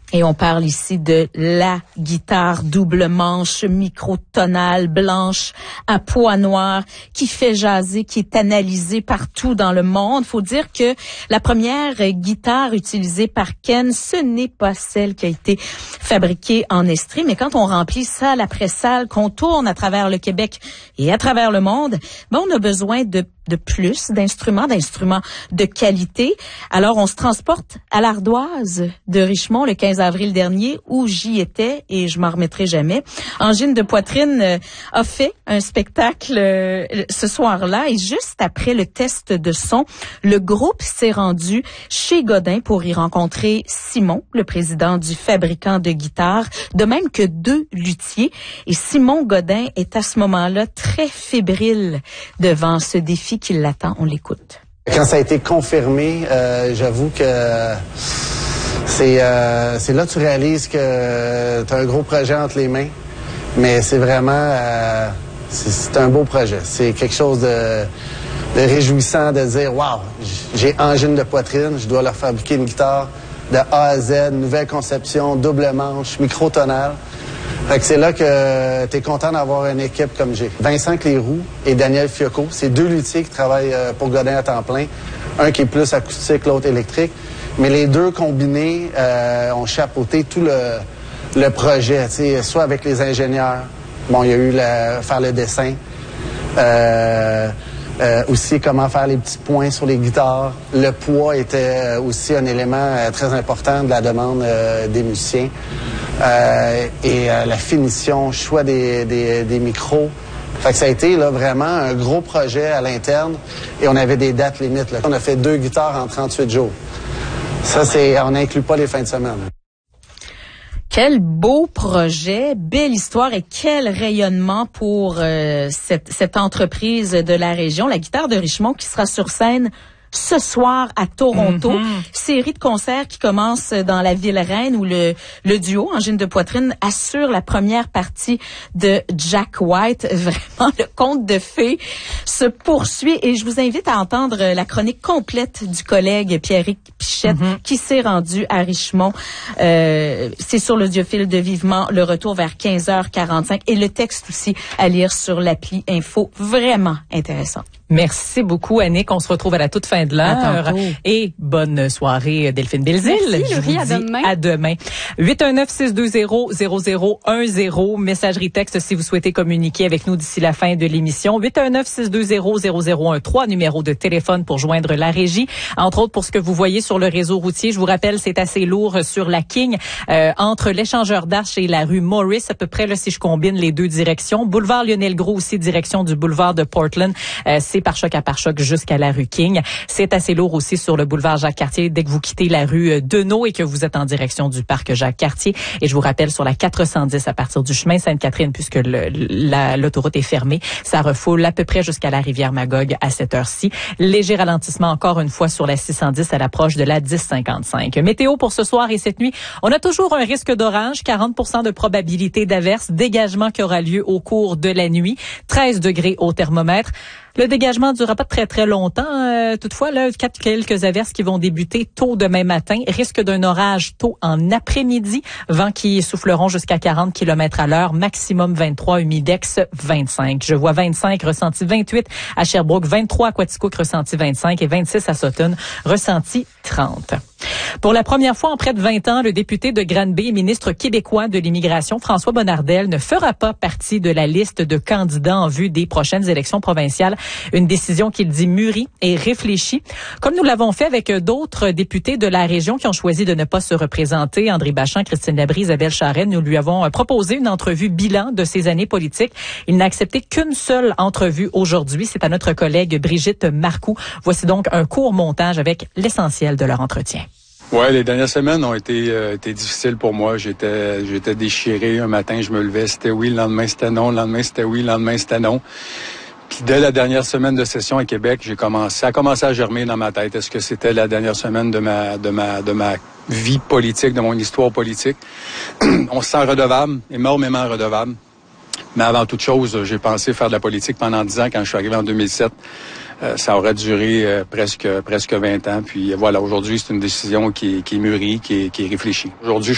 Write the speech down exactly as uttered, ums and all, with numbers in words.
Et on parle ici de la guitare double manche microtonale blanche à pois noirs qui fait jaser, qui est analysée partout dans le monde. Faut dire que la première guitare utilisée par Ken, ce n'est pas celle qui a été fabriquée en Estrie, mais quand on remplit salle après salle, qu'on tourne à travers le Québec et à travers le monde, ben on a besoin de de plus d'instruments, d'instruments de qualité. Alors, on se transporte à l'Ardoise de Richemont le quinze avril dernier, où j'y étais et je m'en remettrai jamais. Angine de Poitrine euh, a fait un spectacle euh, ce soir-là et juste après le test de son, le groupe s'est rendu chez Godin pour y rencontrer Simon, le président du fabricant de guitares, de même que deux luthiers. Et Simon Godin est à ce moment-là très fébrile devant ce défi qui l'attend. On l'écoute. Quand ça a été confirmé, euh, j'avoue que c'est euh, c'est là que tu réalises que tu as un gros projet entre les mains, mais c'est vraiment euh, c'est, c'est un beau projet. C'est quelque chose de, de réjouissant de dire « Wow, j'ai Angine de Poitrine, je dois leur fabriquer une guitare de A à Z, nouvelle conception, double manche, microtonale. » Fait que c'est là que tu es content d'avoir une équipe comme j'ai. Vincent Cléroux et Daniel Fiocco, c'est deux luthiers qui travaillent pour Godin à temps plein. Un qui est plus acoustique, l'autre électrique. Mais les deux combinés euh, ont chapeauté tout le, le projet, t'sais, soit avec les ingénieurs. Bon, il y a eu le, faire le dessin. Euh, euh, aussi, comment faire les petits points sur les guitares. Le poids était aussi un élément euh, très important de la demande euh, des musiciens. Euh, et euh, la finition, choix des, des, des micros. Fait que ça a été là, vraiment un gros projet à l'interne et on avait des dates limites. Là. On a fait deux guitares en trente-huit jours. Ça, c'est, on n'inclut pas les fins de semaine. Quel beau projet, belle histoire et quel rayonnement pour euh, cette, cette entreprise de la région. La guitare de Richemont qui sera sur scène ce soir à Toronto. Mm-hmm. Série de concerts qui commence dans la ville reine où le, le duo Angine de Poitrine assure la première partie de Jack White. Vraiment, le conte de fées se poursuit et je vous invite à entendre la chronique complète du collègue Pierrick Pichette mm-hmm. qui s'est rendu à Richemont. Euh, c'est sur l'audiofile de Vivement, le retour vers quinze heures quarante-cinq et le texte aussi à lire sur l'appli Info. Vraiment intéressant. Merci beaucoup, Annick. On se retrouve à la toute fin de l'heure. Et bonne soirée, Delphine Belzile. Merci, Laurie, à demain. À demain. huit un neuf, six deux zéro, zéro zéro un zéro. Messagerie texte si vous souhaitez communiquer avec nous d'ici la fin de l'émission. huit un neuf, six deux zéro, zéro zéro un trois, numéro de téléphone pour joindre la régie. Entre autres, pour ce que vous voyez sur le réseau routier, je vous rappelle, c'est assez lourd sur la King, euh, entre l'échangeur d'Arche et la rue Morris, à peu près, là, si je combine les deux directions. Boulevard Lionel-Gros aussi, direction du boulevard de Portland. Euh, c'est par choc à par choc jusqu'à la rue King. C'est assez lourd aussi sur le boulevard Jacques-Cartier dès que vous quittez la rue Deneau et que vous êtes en direction du parc Jacques-Cartier. Et je vous rappelle, sur la quatre cent dix à partir du chemin Sainte-Catherine, puisque le, la, l'autoroute est fermée, ça refoule à peu près jusqu'à la rivière Magog à cette heure-ci. Léger ralentissement encore une fois sur la six cent dix à l'approche de la dix cinquante-cinq. Météo pour ce soir et cette nuit. On a toujours un risque d'orage, quarante pour cent de probabilité d'averse, dégagement qui aura lieu au cours de la nuit, treize degrés au thermomètre. Le dégagement ne durera pas très, très longtemps. Euh, toutefois, là, quelques averses qui vont débuter tôt demain matin. Risque d'un orage tôt en après-midi. Vents qui souffleront jusqu'à quarante kilomètres à l'heure. Maximum vingt-trois, humidex vingt-cinq. Je vois vingt-cinq, ressenti vingt-huit à Sherbrooke, vingt-trois à Quaticook, ressenti vingt-cinq et vingt-six à Sutton, ressenti trente. Pour la première fois en près de vingt ans, le député de Granby et ministre québécois de l'immigration, François Bonnardel, ne fera pas partie de la liste de candidats en vue des prochaines élections provinciales. Une décision qu'il dit mûrie et réfléchie. Comme nous l'avons fait avec d'autres députés de la région qui ont choisi de ne pas se représenter, André Bachand, Christine Labrie, Isabelle Charest, nous lui avons proposé une entrevue bilan de ses années politiques. Il n'a accepté qu'une seule entrevue aujourd'hui. C'est à notre collègue Brigitte Marcoux. Voici donc un court montage avec l'essentiel de leur entretien. Ouais, les dernières semaines ont été, euh, été difficiles pour moi. J'étais, j'étais déchiré. Un matin, je me levais, c'était oui, le lendemain, c'était non. Le lendemain, c'était oui, le lendemain, c'était non. Puis dès la dernière semaine de session à Québec, j'ai commencé, ça a commencé à germer dans ma tête. Est-ce que c'était la dernière semaine de ma, de ma, de ma vie politique, de mon histoire politique? On se sent redevable, énormément redevable. Mais avant toute chose, j'ai pensé faire de la politique pendant dix ans quand je suis arrivé en deux mille sept. Euh, ça aurait duré euh, presque presque vingt ans. Puis voilà, aujourd'hui, c'est une décision qui est, qui est mûrie, qui est, qui est réfléchie. Aujourd'hui,